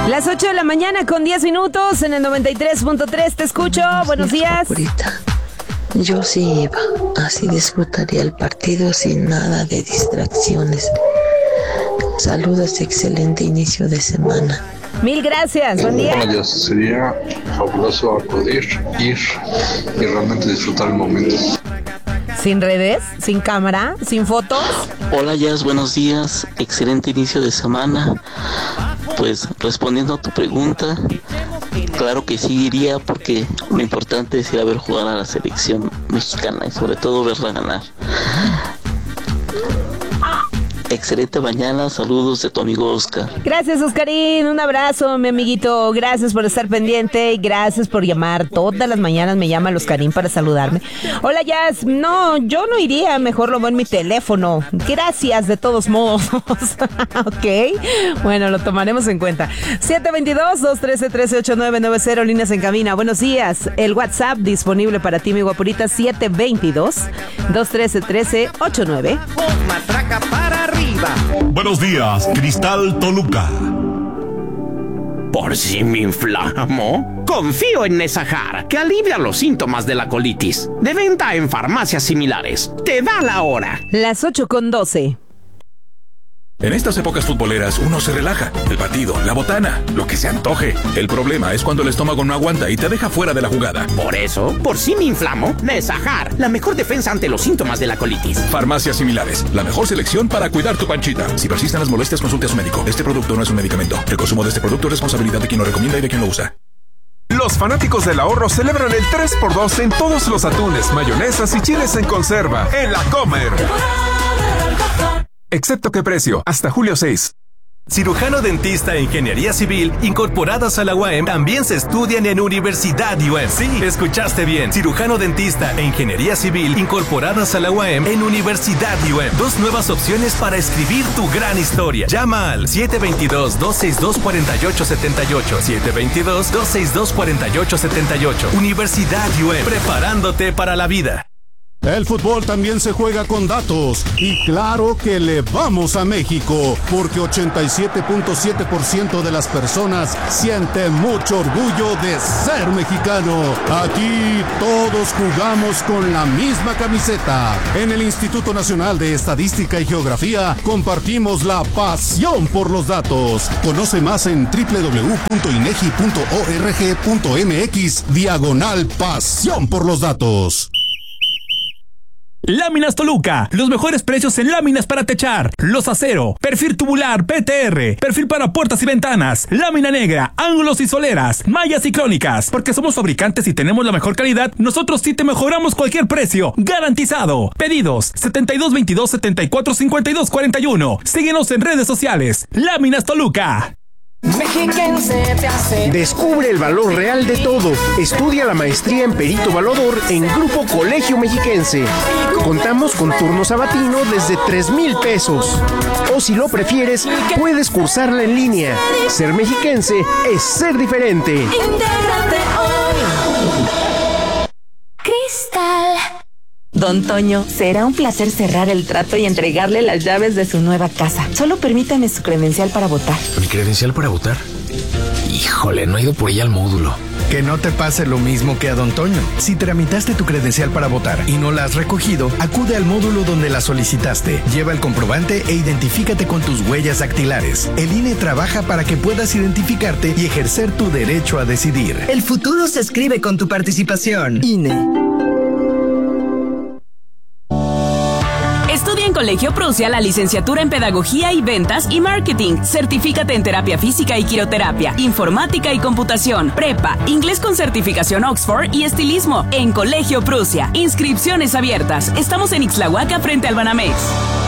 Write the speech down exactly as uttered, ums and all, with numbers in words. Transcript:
Las ocho de la mañana con diez minutos en el noventa y tres punto tres. Te escucho. Buenos días. Favorita. Yo sí iba. Así disfrutaría el partido sin nada de distracciones. Saludos, excelente inicio de semana. Mil gracias. Buen día. Hola, sería fabuloso acudir, ir y realmente disfrutar el momento. ¿Sin redes? ¿Sin cámara? ¿Sin fotos? Hola, Jazz, buenos días. Excelente inicio de semana. Pues respondiendo a tu pregunta, claro que sí iría, porque lo importante es ir a ver jugar a la selección mexicana y sobre todo verla ganar. Excelente mañana, saludos de tu amigo Oscar. Gracias, Oscarín, un abrazo, mi amiguito. Gracias por estar pendiente y gracias por llamar. Todas las mañanas me llama el Oscarín para saludarme. Hola, Jazz. No, yo no iría, mejor lo veo en mi teléfono. Gracias, de todos modos. Ok, bueno, lo tomaremos en cuenta. siete dos dos, dos uno tres, uno tres ocho nueve nueve cero, líneas en cabina. Buenos días. El WhatsApp disponible para ti, mi guapurita, siete dos dos, dos uno tres, uno tres ocho nueve. Matraca para arriba. Buenos días, Cristal Toluca. Por si me inflamo, confío en Nesajar, que alivia los síntomas de la colitis. De venta en farmacias similares. Te da la hora. Las ocho con doce. En estas épocas futboleras uno se relaja. El partido, la botana, lo que se antoje. El problema es cuando el estómago no aguanta y te deja fuera de la jugada. Por eso, por si me inflamo, Nesajar, la mejor defensa ante los síntomas de la colitis. Farmacias similares, la mejor selección para cuidar tu panchita. Si persisten las molestias, consulte a su médico. Este producto no es un medicamento. El consumo de este producto es responsabilidad de quien lo recomienda y de quien lo usa. Los fanáticos del ahorro celebran el tres por dos en todos los atunes, mayonesas y chiles en conserva en La Comer. Excepto qué precio, hasta julio seis. Cirujano dentista e ingeniería civil incorporadas a la U A M también se estudian en Universidad U A M. Sí, escuchaste bien. Cirujano dentista e ingeniería civil incorporadas a la U A M en Universidad U A M. Dos nuevas opciones para escribir tu gran historia. Llama al siete dos dos, dos seis dos, cuatro ocho siete ocho. siete dos dos, dos seis dos, cuatro ocho siete ocho. Universidad U A M, preparándote para la vida. El fútbol también se juega con datos y claro que le vamos a México porque ochenta y siete punto siete por ciento de las personas siente mucho orgullo de ser mexicano. Aquí todos jugamos con la misma camiseta. En el Instituto Nacional de Estadística y Geografía compartimos la pasión por los datos. Conoce más en doble u doble u doble u punto inegi punto org punto mx diagonal pasión por los datos. Láminas Toluca, los mejores precios en láminas para techar, los acero, perfil tubular P T R, perfil para puertas y ventanas, lámina negra, ángulos y soleras, mallas y crónicas. Porque somos fabricantes y tenemos la mejor calidad, nosotros sí te mejoramos cualquier precio, garantizado. Pedidos setenta y dos veintidós, setenta y cuatro cincuenta y dos cuarenta y uno. Síguenos en redes sociales. Láminas Toluca. Mexiquense te hace. Descubre el valor real de todo. Estudia la maestría en Perito Evaluador en Grupo Colegio Mexiquense. Contamos con turno sabatino desde tres mil pesos. O si lo prefieres, puedes cursarla en línea. Ser mexiquense es ser diferente. Intégrate hoy. Cristal. Don Toño, será un placer cerrar el trato y entregarle las llaves de su nueva casa. Solo permítame su credencial para votar. ¿Mi credencial para votar? Híjole, no he ido por ella al módulo. Que no te pase lo mismo que a Don Toño. Si tramitaste tu credencial para votar y no la has recogido, acude al módulo donde la solicitaste. Lleva el comprobante e identifícate con tus huellas dactilares. El I N E trabaja para que puedas identificarte y ejercer tu derecho a decidir. El futuro se escribe con tu participación. I N E. Estudia en Colegio Prusia la licenciatura en Pedagogía y Ventas y Marketing. Certifícate en Terapia Física y Quiroterapia, Informática y Computación, Prepa, Inglés con certificación Oxford y Estilismo en Colegio Prusia. Inscripciones abiertas. Estamos en Ixtlahuaca frente al Banamex.